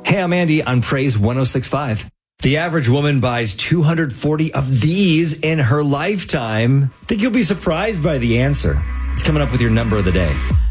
Hey, I'm Andy on Praise 106.5. The average woman buys 240 of these in her lifetime. Think you'll be surprised by the answer. It's coming up with your number of the day.